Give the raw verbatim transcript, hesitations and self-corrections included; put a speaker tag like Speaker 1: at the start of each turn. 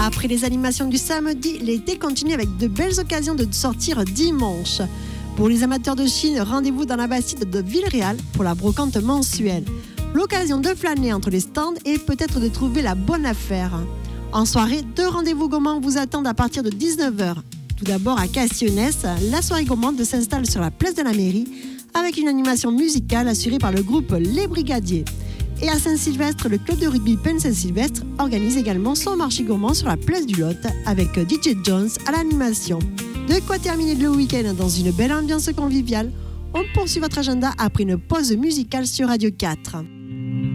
Speaker 1: Après les animations du samedi, l'été continue avec de belles occasions de sortir dimanche. Pour les amateurs de Chine, rendez-vous dans la Bastide de Villeréal pour la brocante mensuelle. L'occasion de flâner entre les stands et peut-être de trouver la bonne affaire. En soirée, deux rendez-vous gourmands vous attendent à partir de dix-neuf heures. Tout d'abord à Cassionnès, la soirée gourmande s'installe sur la place de la mairie avec une animation musicale assurée par le groupe Les Brigadiers. Et à Saint-Sylvestre, le club de rugby Penn Saint-Sylvestre organise également son marché gourmand sur la place du Lot avec D J Jones à l'animation. De quoi terminer le week-end dans une belle ambiance conviviale. On poursuit votre agenda après une pause musicale sur Radio quatre.